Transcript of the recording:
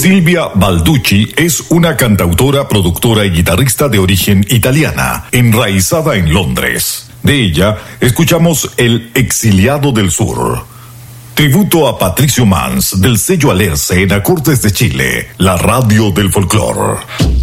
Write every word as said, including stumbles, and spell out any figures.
Silvia Balducci es una cantautora, productora y guitarrista de origen italiana, enraizada en Londres. De ella escuchamos El Exiliado del Sur. Tributo a Patricio Mans, del sello Alerce en Acordes de Chile, la radio del folclor.